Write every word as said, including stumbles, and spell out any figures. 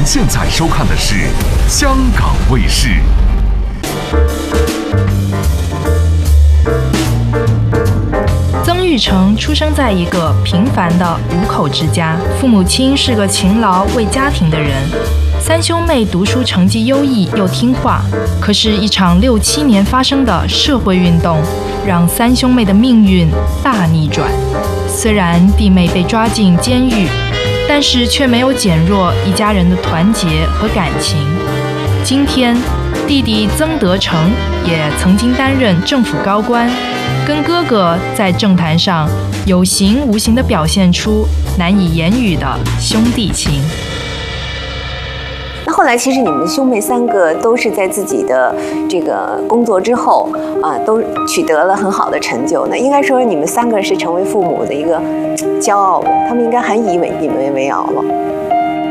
现在收看的是香港卫视。 曾玉成出生在一个平凡的五口之家，父母亲是个勤劳为家庭的人。三兄妹读书成绩优异又听话，可是，一场六七年发生的社会运动，让三兄妹的命运大逆转。虽然弟妹被抓进监狱，但是却没有减弱一家人的团结和感情。今天，弟弟曾德成也曾经担任政府高官，跟哥哥在政坛上有形无形地表现出难以言语的兄弟情。 那后来，其实你们兄妹三个都是在自己的这个工作之后啊，都取得了很好的成就。那应该说，你们三个是成为父母的一个骄傲的，他们应该很以为你们为傲了。